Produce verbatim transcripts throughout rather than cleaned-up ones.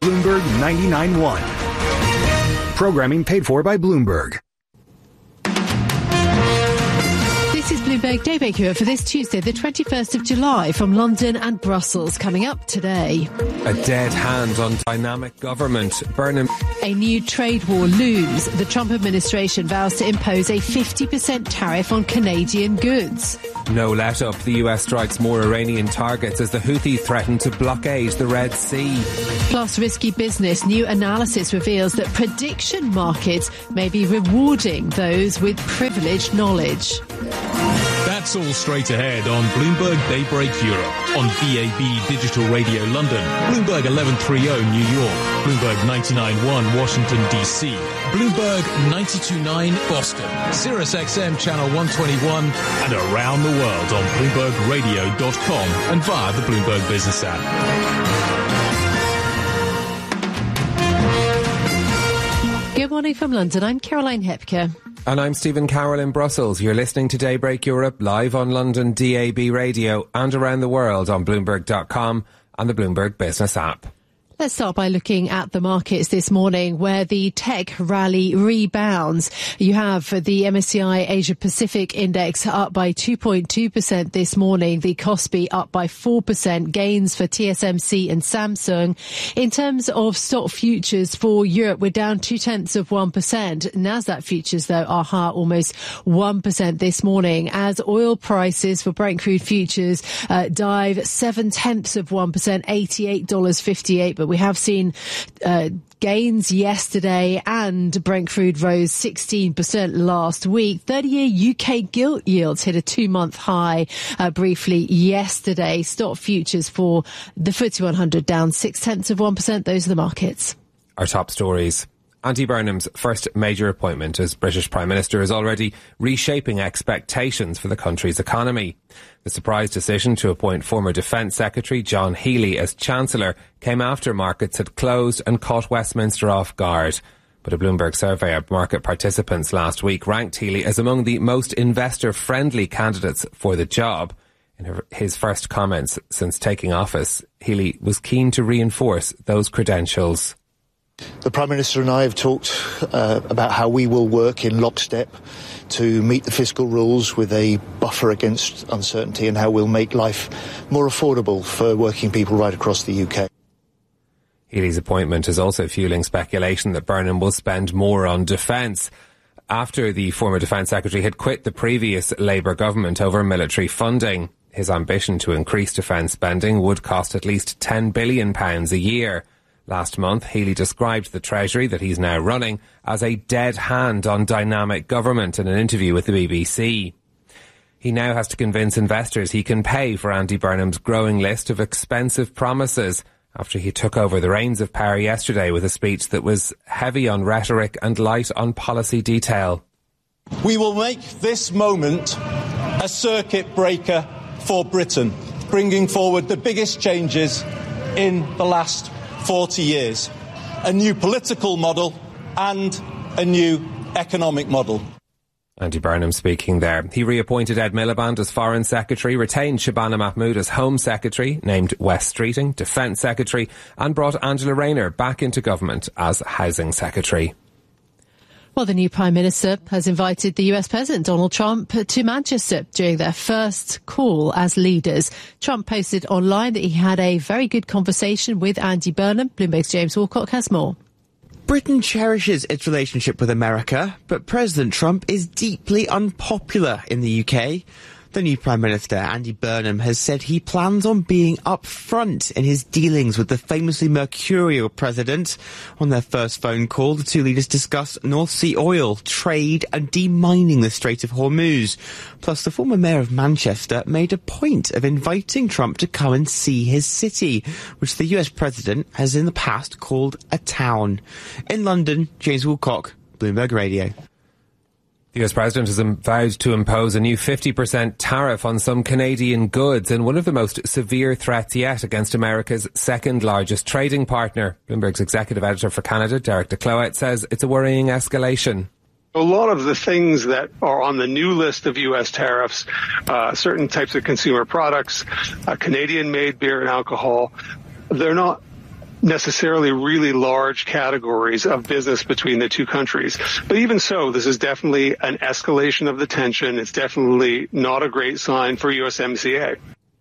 Bloomberg ninety-nine point one. Programming paid for by Bloomberg. This is Bloomberg Daybreak Europe for this Tuesday, the twenty-first of July, from London and Brussels. Coming up today, a dead hand on dynamic government. Burnham. A new trade war looms. The Trump administration vows to impose a fifty percent tariff on Canadian goods. No let up. The U S strikes more Iranian targets as the Houthis threaten to blockade the Red Sea. Plus, risky business. New analysis reveals that prediction markets may be rewarding those with privileged knowledge. That's all straight ahead on Bloomberg Daybreak Europe, on D A B Digital Radio London, Bloomberg eleven thirty New York, Bloomberg ninety-nine point one Washington, D C, Bloomberg ninety-two point nine Boston, Sirius X M Channel one twenty-one, and around the world on Bloomberg Radio dot com and via the Bloomberg Business app. Good morning from London. I'm Caroline Hepker. And I'm Stephen Carroll in Brussels. You're listening to Daybreak Europe live on London D A B Radio and around the world on Bloomberg dot com and the Bloomberg Business app. Let's start by looking at the markets this morning, where the tech rally rebounds. You have the M S C I Asia Pacific Index up by two point two percent this morning. The Kospi up by four percent. Gains for T S M C and Samsung. In terms of stock futures for Europe, we're down two tenths of one percent. Nasdaq futures, though, are higher almost one percent this morning, as oil prices for Brent crude futures uh, dive seven tenths of one percent, eighty-eight dollars fifty-eight. But we have seen uh, gains yesterday, and Brent crude rose sixteen percent last week. thirty-year U K gilt yields hit a two-month high uh, briefly yesterday. Stock futures for the F T S E one hundred down six tenths of one percent. Those are the markets. Our top stories. Andy Burnham's first major appointment as British Prime Minister is already reshaping expectations for the country's economy. The surprise decision to appoint former Defence Secretary John Healey as Chancellor came after markets had closed and caught Westminster off guard. But a Bloomberg survey of market participants last week ranked Healey as among the most investor-friendly candidates for the job. In her, his first comments since taking office, Healey was keen to reinforce those credentials. The Prime Minister and I have talked uh, about how we will work in lockstep to meet the fiscal rules with a buffer against uncertainty, and how we'll make life more affordable for working people right across the U K. Healey's appointment is also fueling speculation that Burnham will spend more on defence, after the former Defence Secretary had quit the previous Labour government over military funding. His ambition to increase defence spending would cost at least ten billion pounds a year. Last month, Healey described the Treasury that he's now running as a dead hand on dynamic government in an interview with the B B C. He now has to convince investors he can pay for Andy Burnham's growing list of expensive promises after he took over the reins of power yesterday with a speech that was heavy on rhetoric and light on policy detail. We will make this moment a circuit breaker for Britain, bringing forward the biggest changes in the last forty years, a new political model and a new economic model. Andy Burnham speaking there. He reappointed Ed Miliband as Foreign Secretary, retained Shabana Mahmood as Home Secretary, named Wes Streeting Defence Secretary, and brought Angela Rayner back into government as Housing Secretary. Well, the new Prime Minister has invited the U S President Donald Trump to Manchester during their first call as leaders. Trump posted online that he had a very good conversation with Andy Burnham. Bloomberg's James Wilcock has more. Britain cherishes its relationship with America, but President Trump is deeply unpopular in the U K. The new Prime Minister, Andy Burnham, has said he plans on being upfront in his dealings with the famously mercurial president. On their first phone call, the two leaders discussed North Sea oil, trade and demining the Strait of Hormuz. Plus, the former mayor of Manchester made a point of inviting Trump to come and see his city, which the U S president has in the past called a town. In London, James Wilcock, Bloomberg Radio. The U S President has vowed to impose a new fifty percent tariff on some Canadian goods in one of the most severe threats yet against America's second largest trading partner. Bloomberg's executive editor for Canada, Derek DeCloet, says it's a worrying escalation. A lot of the things that are on the new list of U S tariffs, uh, certain types of consumer products, uh, Canadian-made beer and alcohol, they're not necessarily really large categories of business between the two countries. But even so, this is definitely an escalation of the tension. It's definitely not a great sign for U S M C A.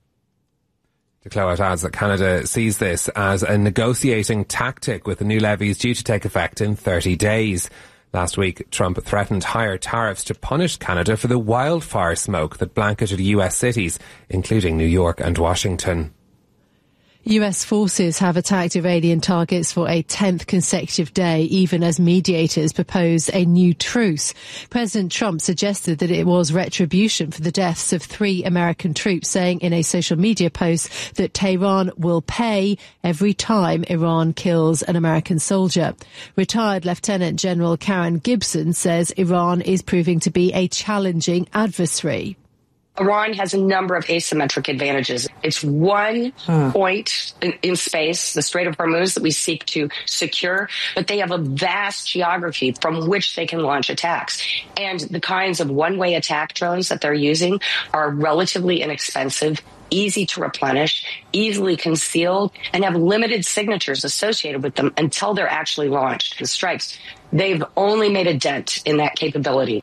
De Cloet adds that Canada sees this as a negotiating tactic, with the new levies due to take effect in thirty days. Last week, Trump threatened higher tariffs to punish Canada for the wildfire smoke that blanketed U S cities, including New York and Washington. U S forces have attacked Iranian targets for a tenth consecutive day, even as mediators proposed a new truce. President Trump suggested that it was retribution for the deaths of three American troops, saying in a social media post that Tehran will pay every time Iran kills an American soldier. Retired Lieutenant General Karen Gibson says Iran is proving to be a challenging adversary. Iran has a number of asymmetric advantages. It's one huh. point in, in space, the Strait of Hormuz, that we seek to secure, but they have a vast geography from which they can launch attacks. And the kinds of one-way attack drones that they're using are relatively inexpensive, easy to replenish, easily concealed, and have limited signatures associated with them until they're actually launched. The strikes, they've only made a dent in that capability.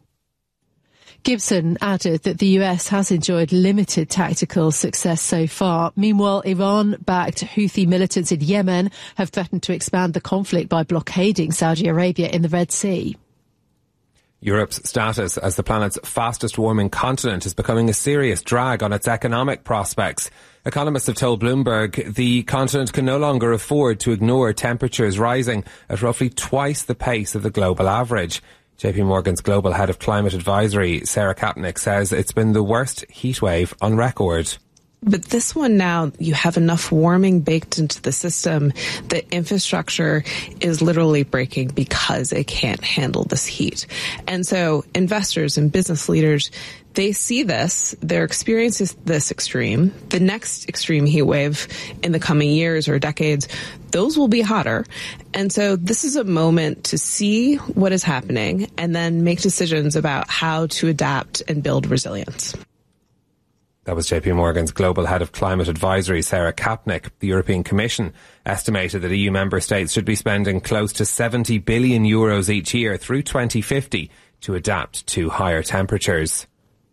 Gibson added that the U S has enjoyed limited tactical success so far. Meanwhile, Iran-backed Houthi militants in Yemen have threatened to expand the conflict by blockading Saudi Arabia in the Red Sea. Europe's status as the planet's fastest warming continent is becoming a serious drag on its economic prospects. Economists have told Bloomberg the continent can no longer afford to ignore temperatures rising at roughly twice the pace of the global average. J P Morgan's global head of climate advisory, Sarah Kapnick, says it's been the worst heatwave on record. But this one now, you have enough warming baked into the system that infrastructure is literally breaking because it can't handle this heat. And so investors and business leaders, they see this, they're experiencing this extreme. The next extreme heat wave in the coming years or decades, those will be hotter. And so this is a moment to see what is happening and then make decisions about how to adapt and build resilience. That was J P Morgan's global head of climate advisory, Sarah Kapnick. The European Commission estimated that E U member states should be spending close to seventy billion euros each year through twenty fifty to adapt to higher temperatures.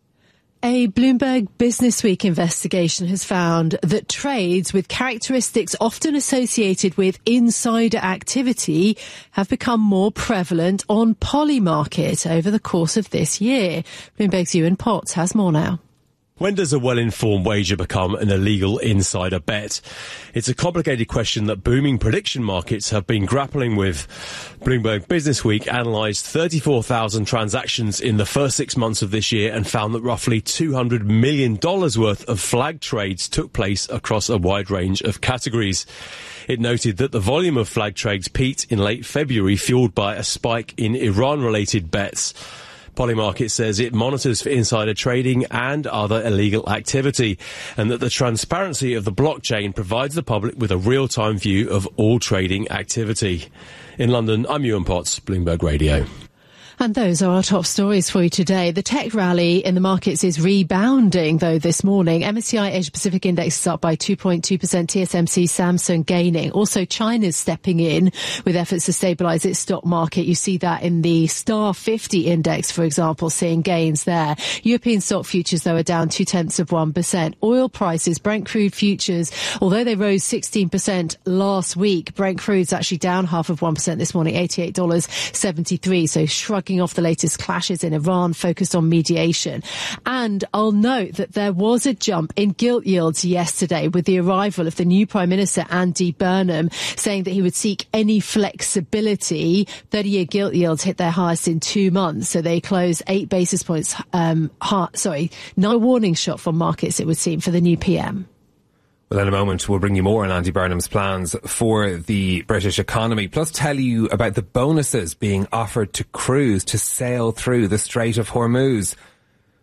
A Bloomberg Businessweek investigation has found that trades with characteristics often associated with insider activity have become more prevalent on Polymarket over the course of this year. Bloomberg's Ewan Potts has more now. When does a well-informed wager become an illegal insider bet? It's a complicated question that booming prediction markets have been grappling with. Bloomberg Businessweek analysed thirty-four thousand transactions in the first six months of this year and found that roughly two hundred million dollars worth of flag trades took place across a wide range of categories. It noted that the volume of flag trades peaked in late February, fuelled by a spike in Iran-related bets. Polymarket says it monitors for insider trading and other illegal activity, and that the transparency of the blockchain provides the public with a real-time view of all trading activity. In London, I'm Ewan Potts, Bloomberg Radio. And those are our top stories for you today. The tech rally in the markets is rebounding, though, this morning. M S C I Asia Pacific Index is up by two point two percent. T S M C Samsung gaining. Also, China's stepping in with efforts to stabilise its stock market. You see that in the Star fifty Index, for example, seeing gains there. European stock futures, though, are down two-tenths of one percent. Oil prices, Brent crude futures, although they rose sixteen percent last week, Brent crude's actually down half of one percent this morning, eighty-eight dollars seventy-three. So shrugging off the latest clashes in Iran, focused on mediation. And I'll note that there was a jump in gilt yields yesterday with the arrival of the new Prime Minister, Andy Burnham, saying that he would seek any flexibility. thirty-year gilt yields hit their highest in two months, so they closed eight basis points, um, hard, sorry, no warning shot from markets, it would seem, for the new P M. Well, in a moment, we'll bring you more on Andy Burnham's plans for the British economy, plus tell you about the bonuses being offered to crews to sail through the Strait of Hormuz.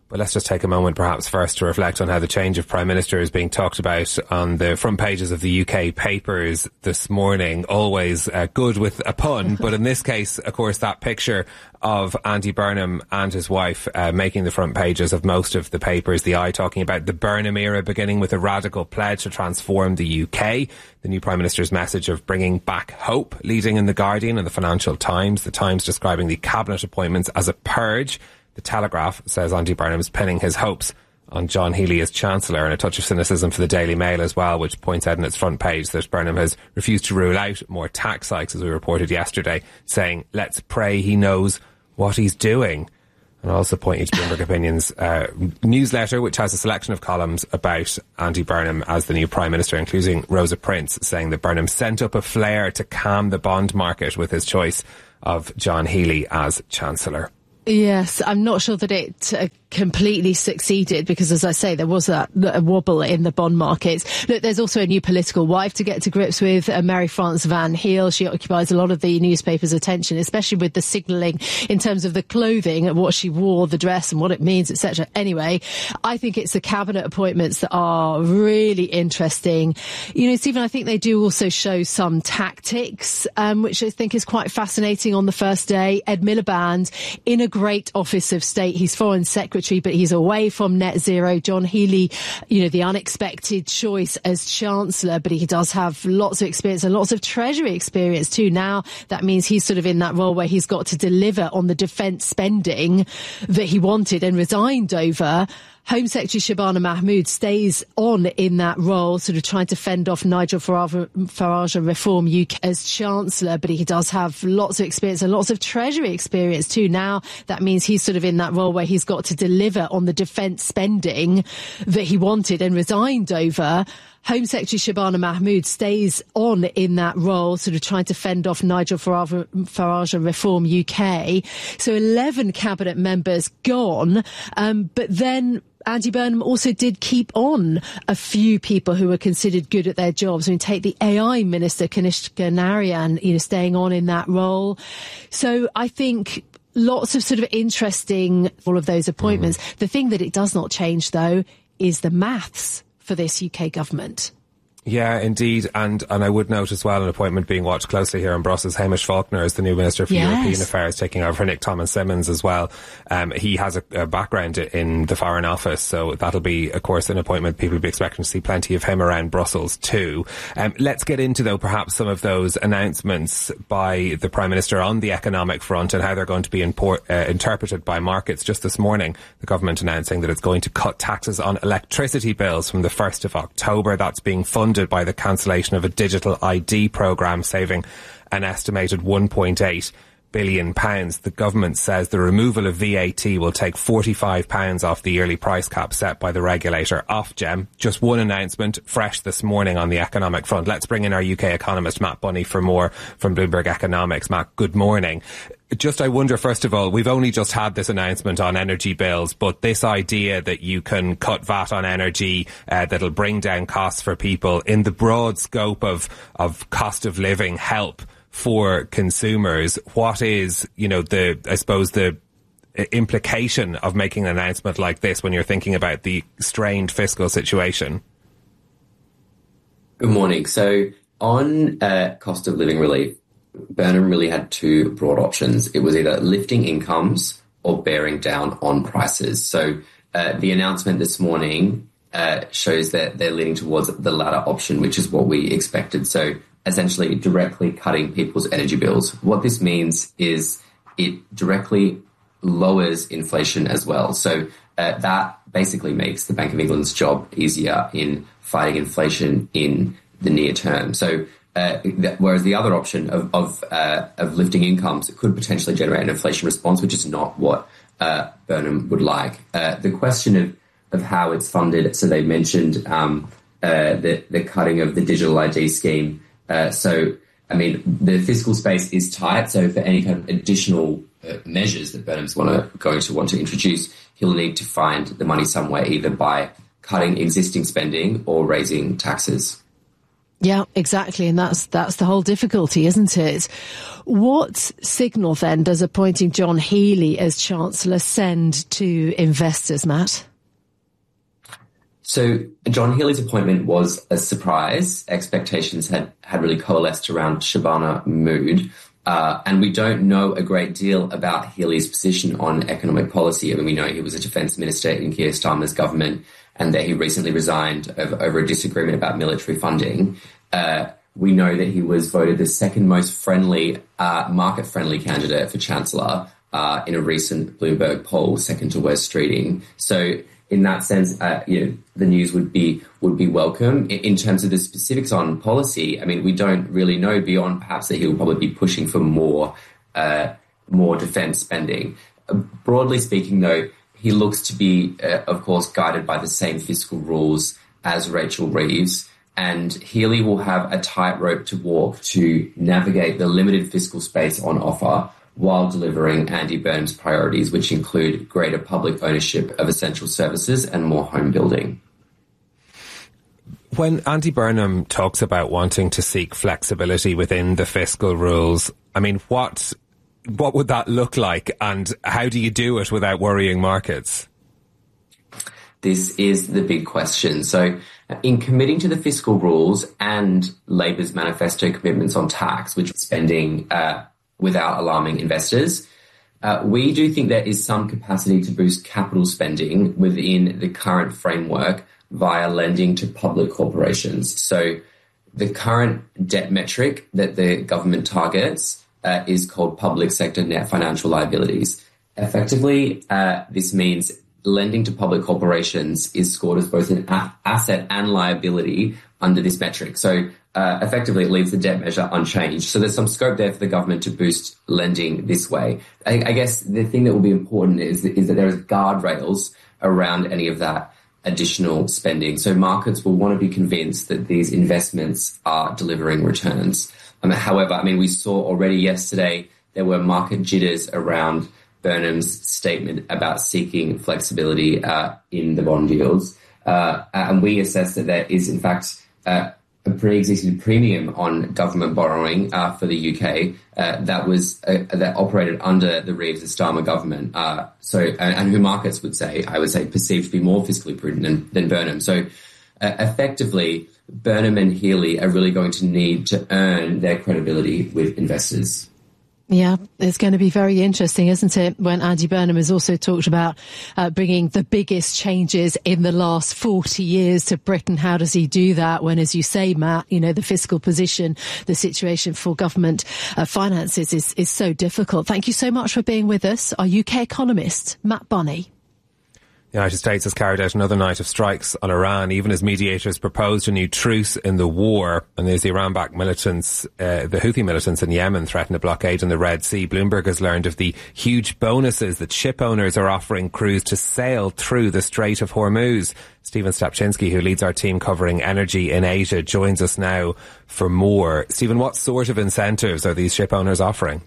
But let's just take a moment perhaps first to reflect on how the change of Prime Minister is being talked about on the front pages of the U K papers this morning. Always uh, good with a pun, but in this case, of course, that picture of Andy Burnham and his wife uh, making the front pages of most of the papers. The Eye talking about the Burnham era beginning with a radical pledge to transform the U K. The new Prime Minister's message of bringing back hope, leading in The Guardian and the Financial Times. The Times describing the cabinet appointments as a purge. The Telegraph says Andy Burnham's pinning his hopes on John Healey as Chancellor, and a touch of cynicism for the Daily Mail as well, which points out in its front page that Burnham has refused to rule out more tax hikes, as we reported yesterday, saying, let's pray he knows what he's doing. And I'll also point you to Bloomberg Opinion's uh, newsletter, which has a selection of columns about Andy Burnham as the new Prime Minister, including Rosa Prince saying that Burnham sent up a flare to calm the bond market with his choice of John Healey as Chancellor. Yes, I'm not sure that it uh, completely succeeded because, as I say, there was a, a wobble in the bond markets. Look, there's also a new political wife to get to grips with, uh, Mary-France Van Heel. She occupies a lot of the newspaper's attention, especially with the signalling in terms of the clothing and what she wore, the dress and what it means, et cetera. Anyway, I think it's the cabinet appointments that are really interesting. You know, Stephen, I think they do also show some tactics, um, which I think is quite fascinating on the first day. Ed Miliband in a great office of state. He's Foreign Secretary, but he's away from net zero. John Healey, you know, the unexpected choice as Chancellor, but he does have lots of experience and lots of Treasury experience too. Now that means he's sort of in that role where he's got to deliver on the defence spending that he wanted and resigned over. Home Secretary Shabana Mahmood stays on in that role, sort of trying to fend off Nigel Farage, Farage and Reform U K as Chancellor, but he does have lots of experience and lots of Treasury experience too. Now that means he's sort of in that role where he's got to deliver on the defence spending that he wanted and resigned over. Home Secretary Shabana Mahmood stays on in that role, sort of trying to fend off Nigel Farage, Farage and Reform U K. So eleven cabinet members gone, um, but then Andy Burnham also did keep on a few people who were considered good at their jobs. I mean, take the A I Minister, Kanishka Narayan, you know, staying on in that role. So I think lots of sort of interesting, all of those appointments. Mm. The thing that it does not change, though, is the maths for this U K government. Yeah, indeed. And and I would note as well an appointment being watched closely here in Brussels. Hamish Faulkner is the new Minister for yes. European Affairs, taking over for Nick Thomas-Symonds as well. Um, he has a, a background in the Foreign Office, so that'll be, of course, an appointment people will be expecting to see plenty of him around Brussels too. Um, let's get into, though, perhaps some of those announcements by the Prime Minister on the economic front and how they're going to be import, uh, interpreted by markets. Just this morning, the government announcing that it's going to cut taxes on electricity bills from the first of October. That's being funded by the cancellation of a digital I D programme, saving an estimated one point eight billion pounds. The government says the removal of V A T will take forty-five pounds off the yearly price cap set by the regulator, Ofgem. Just one announcement fresh this morning on the economic front. Let's bring in our U K economist Matt Bunny for more from Bloomberg Economics. Matt, good morning. Just, I wonder, first of all, we've only just had this announcement on energy bills, but this idea that you can cut V A T on energy, uh, that'll bring down costs for people in the broad scope of, of cost of living help for consumers, what is, you know, the, I suppose, the implication of making an announcement like this when you're thinking about the strained fiscal situation? Good morning. So on uh, cost of living relief, Burnham really had two broad options. It was either lifting incomes or bearing down on prices. So uh, the announcement this morning uh, shows that they're leaning towards the latter option, which is what we expected. So essentially directly cutting people's energy bills. What this means is it directly lowers inflation as well. So uh, that basically makes the Bank of England's job easier in fighting inflation in the near term. So Uh, th- whereas the other option of of, uh, of lifting incomes could potentially generate an inflation response, which is not what uh, Burnham would like. Uh, the question of, of how it's funded, so they mentioned um, uh, the, the cutting of the digital I D scheme. Uh, so, I mean, the fiscal space is tight, so for any kind of additional uh, measures that Burnham's wanna, going to want to introduce, he'll need to find the money somewhere, either by cutting existing spending or raising taxes. Yeah, exactly. And that's that's the whole difficulty, isn't it? What signal then does appointing John Healey as Chancellor send to investors, Matt? So John Healey's appointment was a surprise. Expectations had, had really coalesced around Shabana Mahmood. Uh, and we don't know a great deal about Healey's position on economic policy. I mean, we know he was a defence minister in Keir Starmer's government and that he recently resigned over, over a disagreement about military funding. Uh, we know that he was voted the second most friendly, uh, market-friendly candidate for Chancellor uh, in a recent Bloomberg poll, second to Wes Streeting. So in that sense, uh, you know, the news would be would be welcome. In, in terms of the specifics on policy, I mean, we don't really know beyond perhaps that he'll probably be pushing for more uh, more defence spending. Uh, broadly speaking, though, he looks to be, uh, of course, guided by the same fiscal rules as Rachel Reeves, and Healey will have a tightrope to walk to navigate the limited fiscal space on offer while delivering Andy Burnham's priorities, which include greater public ownership of essential services and more home building. When Andy Burnham talks about wanting to seek flexibility within the fiscal rules, I mean, what what would that look like, and how do you do it without worrying markets? This is the big question. So in committing to the fiscal rules and Labor's manifesto commitments on tax, which is spending uh, without alarming investors, uh, we do think there is some capacity to boost capital spending within the current framework via lending to public corporations. So the current debt metric that the government targets uh, is called public sector net financial liabilities. Effectively, uh, this means lending to public corporations is scored as both an a- asset and liability under this metric. So uh, effectively, it leaves the debt measure unchanged. So there's some scope there for the government to boost lending this way. I, I guess the thing that will be important is that, is that there is guardrails around any of that additional spending. So markets will want to be convinced that these investments are delivering returns. Um, however, I mean, we saw already yesterday there were market jitters around Burnham's statement about seeking flexibility uh, in the bond yields. Uh, and we assess that there is, in fact, uh, a pre-existing premium on government borrowing uh, for the U K uh, that was uh, that operated under the Reeves and Starmer government. Uh, so, and, and who markets would say, I would say, perceived to be more fiscally prudent than, than Burnham. So, uh, effectively, Burnham and Healey are really going to need to earn their credibility with investors. Yeah, it's going to be very interesting, isn't it, when Andy Burnham has also talked about uh, bringing the biggest changes in the last forty years to Britain. How does he do that when, as you say, Matt, you know, the fiscal position, the situation for government uh, finances is, is so difficult? Thank you so much for being with us. Our U K economist, Matt Bunny. The United States has carried out another night of strikes on Iran, even as mediators proposed a new truce in the war. And there's the Iran-backed militants, uh, the Houthi militants in Yemen threaten a blockade in the Red Sea. Bloomberg has learned of the huge bonuses that ship owners are offering crews to sail through the Strait of Hormuz. Stephen Stapczynski, who leads our team covering energy in Asia, joins us now for more. Stephen, what sort of incentives are these ship owners offering?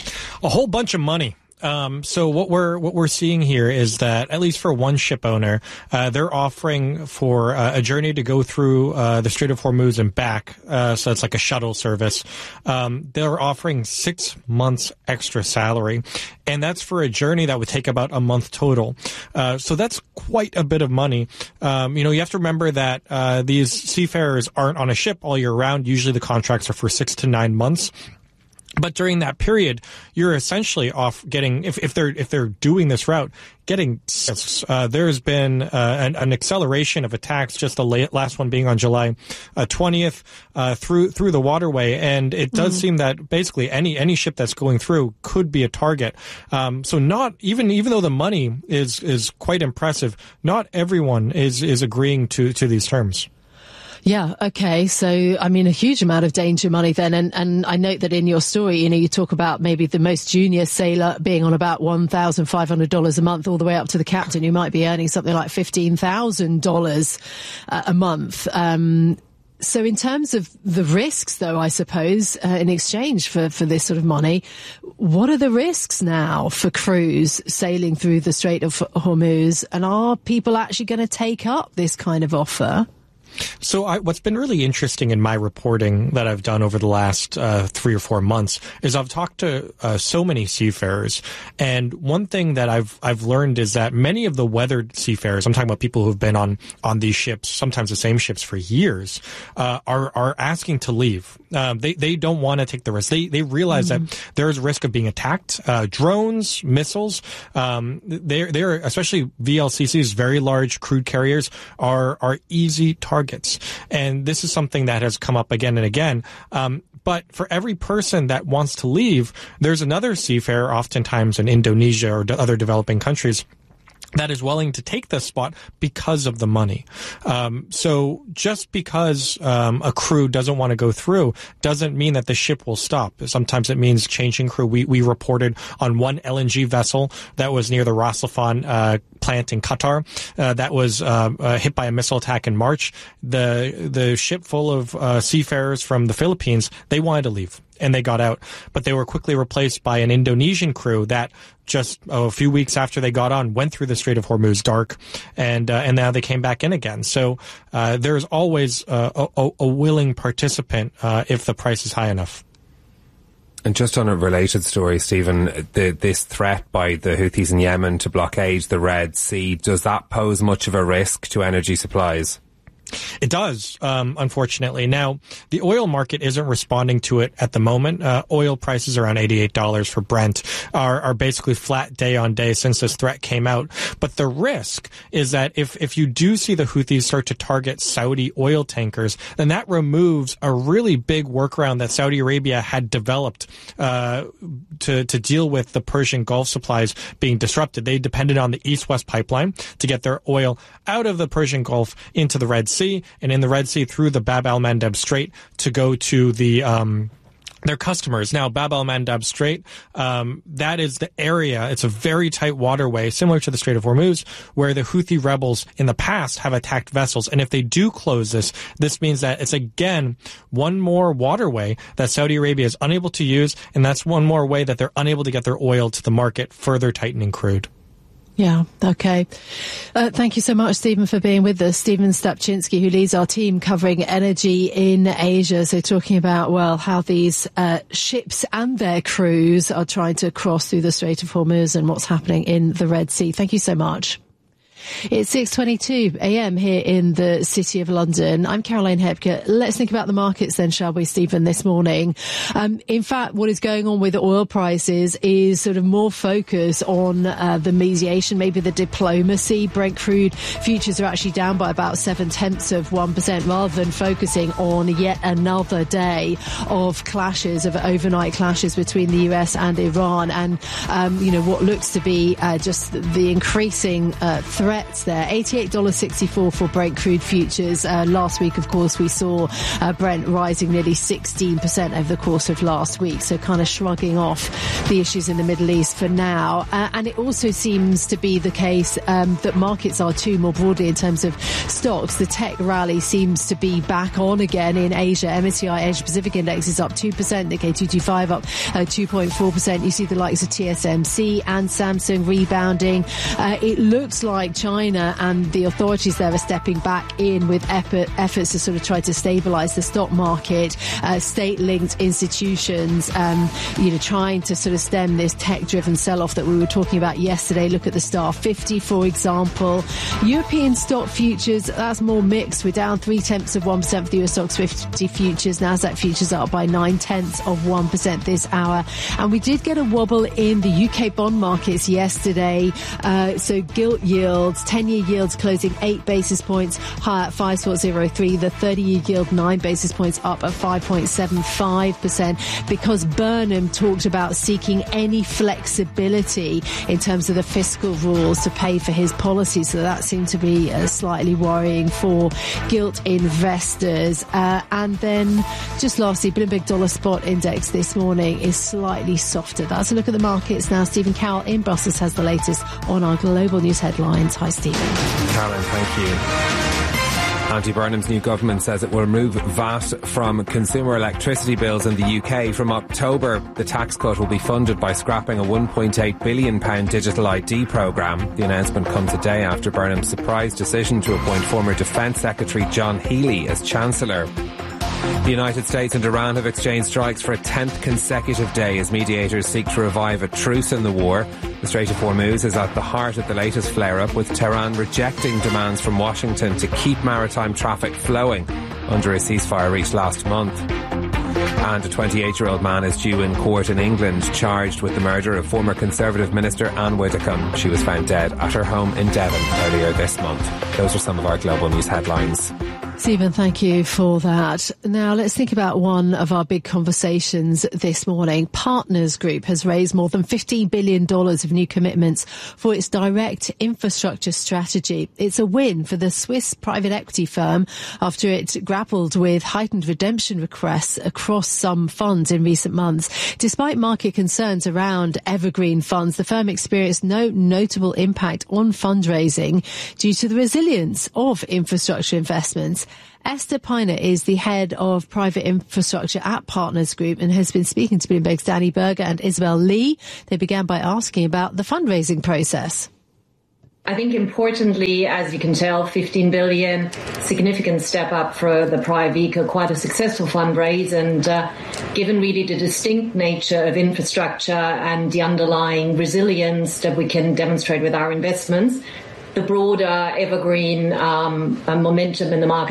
A whole bunch of money. Um, so what we're what we're seeing here is that, at least for one ship owner, uh, they're offering for uh, a journey to go through uh, the Strait of Hormuz and back. Uh, so it's like a shuttle service. Um, they're offering six months extra salary, and that's for a journey that would take about a month total. Uh, so that's quite a bit of money. Um, you know, you have to remember that uh, these seafarers aren't on a ship all year round. Usually, the contracts are for six to nine months. But during that period, you're essentially off getting, if, if they're if they're doing this route, getting, uh, there's been uh, an, an acceleration of attacks, just the late, last one being on July uh, twentieth, uh, through through the waterway. And it does mm-hmm. seem that basically any any ship that's going through could be a target. Um, so not, even even though the money is is quite impressive, not everyone is, is agreeing to, to these terms. Yeah, okay. So, I mean, a huge amount of danger money then. And, and I note that in your story, you know, you talk about maybe the most junior sailor being on about one thousand five hundred dollars a month, all the way up to the captain who might be earning something like fifteen thousand dollars uh, a month. Um, so in terms of the risks, though, I suppose, uh, in exchange for, for this sort of money, what are the risks now for crews sailing through the Strait of Hormuz? And are people actually going to take up this kind of offer? So I, what's been really interesting in my reporting that I've done over the last uh, three or four months is I've talked to uh, so many seafarers, and one thing that I've I've learned is that many of the weathered seafarers, I'm talking about people who've been on on these ships, sometimes the same ships for years, uh, are are asking to leave. Um, they they don't want to take the risk. They they realize mm-hmm. that there's risk of being attacked, uh, drones, missiles. Um, they're they're especially V L C Cs, very large crude carriers, are are easy targets. And this is something that has come up again and again. Um, but for every person that wants to leave, there's another seafarer, oftentimes in Indonesia or other developing countries, that is willing to take this spot because of the money. Um, so just because um, a crew doesn't want to go through doesn't mean that the ship will stop. Sometimes it means changing crew. We we reported on one L N G vessel that was near the Ras Laffan uh, plant in Qatar uh, that was uh, uh, hit by a missile attack in March. The the ship full of uh, seafarers from the Philippines, they wanted to leave, and they got out. But they were quickly replaced by an Indonesian crew that just oh, a few weeks after they got on went through the Strait of Hormuz dark, and uh, and now they came back in again. So uh, there's always uh, a, a willing participant uh, if the price is high enough. And just on a related story, Stephen, the, this threat by the Houthis in Yemen to blockade the Red Sea, does that pose much of a risk to energy supplies? It does, um, unfortunately. Now, the oil market isn't responding to it at the moment. Uh, oil prices around eighty-eight dollars for Brent are, are basically flat day on day since this threat came out. But the risk is that if, if you do see the Houthis start to target Saudi oil tankers, then that removes a really big workaround that Saudi Arabia had developed uh, to, to deal with the Persian Gulf supplies being disrupted. They depended on the East-West pipeline to get their oil out of the Persian Gulf into the Red Sea, and in the Red Sea through the Bab el-Mandeb Strait to go to the um their customers. Now, Bab el-Mandeb Strait, um, that is the area. It's a very tight waterway, similar to the Strait of Hormuz, where the Houthi rebels in the past have attacked vessels. And if they do close this, this means that it's again one more waterway that Saudi Arabia is unable to use, and that's one more way that they're unable to get their oil to the market, further tightening crude. Yeah, okay. Uh, thank you so much, Stephen, for being with us. Stephen Stapczynski, who leads our team covering energy in Asia. So talking about, well, how these uh, ships and their crews are trying to cross through the Strait of Hormuz and what's happening in the Red Sea. Thank you so much. It's six twenty-two a.m. here in the City of London. I'm Caroline Hepker. Let's think about the markets then, shall we, Stephen, this morning? Um, in fact, what is going on with oil prices is sort of more focus on uh, the mediation, maybe the diplomacy. Brent crude futures are actually down by about seven-tenths of one percent rather than focusing on yet another day of clashes, of overnight clashes between the U S and Iran and, um, you know, what looks to be uh, just the increasing uh, threat there. eighty-eight dollars and sixty-four cents for Brent crude futures. Uh, last week, of course, we saw uh, Brent rising nearly sixteen percent over the course of last week. So kind of shrugging off the issues in the Middle East for now. Uh, and it also seems to be the case um, that markets are too, more broadly in terms of stocks. The tech rally seems to be back on again in Asia. M S C I Asia Pacific Index is up two percent. Nikkei two twenty-five up uh, two point four percent. You see the likes of T S M C and Samsung rebounding. Uh, it looks like China and the authorities there are stepping back in with effort, efforts to sort of try to stabilise the stock market. Uh, state-linked institutions, um, you know, trying to sort of stem this tech-driven sell-off that we were talking about yesterday. Look at the Star fifty, for example. European stock futures, that's more mixed. We're down three-tenths of one percent for the U S Stocks fifty futures. Nasdaq futures are up by nine-tenths of one percent this hour. And we did get a wobble in the U K bond markets yesterday. Uh, so gilt yield ten-year yields closing eight basis points higher at five point zero three. The thirty-year yield nine basis points up at five point seven five percent because Burnham talked about seeking any flexibility in terms of the fiscal rules to pay for his policy. So that seemed to be uh, slightly worrying for gilt investors. Uh, and then just lastly, Bloomberg Dollar Spot Index this morning is slightly softer. That's a look at the markets now. Stephen Cowell in Brussels has the latest on our global news headlines. Hi, Stephen. Caroline, thank you. Andy Burnham's new government says it will remove V A T from consumer electricity bills in the U K from October. The tax cut will be funded by scrapping a one point eight billion pounds digital I D programme. The announcement comes a day after Burnham's surprise decision to appoint former Defence Secretary John Healey as Chancellor. The United States and Iran have exchanged strikes for a tenth consecutive day as mediators seek to revive a truce in the war. The Strait of Hormuz is at the heart of the latest flare-up, with Tehran rejecting demands from Washington to keep maritime traffic flowing under a ceasefire reached last month. And a twenty-eight-year-old man is due in court in England, charged with the murder of former Conservative Minister Anne Widdecombe. She was found dead at her home in Devon earlier this month. Those are some of our global news headlines. Stephen, thank you for that. Now let's think about one of our big conversations this morning. Partners Group has raised more than fifteen billion dollars of new commitments for its direct infrastructure strategy. It's a win for the Swiss private equity firm after it grappled with heightened redemption requests across some funds in recent months. Despite market concerns around evergreen funds, the firm experienced no notable impact on fundraising due to the resilience of infrastructure investments. Esther Piner is the head of private infrastructure at Partners Group and has been speaking to Bloomberg's Danny Berger and Isabel Lee. They began by asking about the fundraising process. I think importantly, as you can tell, fifteen billion, significant step up for the prior vehicle, quite a successful fundraise. And uh, given really the distinct nature of infrastructure and the underlying resilience that we can demonstrate with our investments, the broader evergreen um, momentum in the market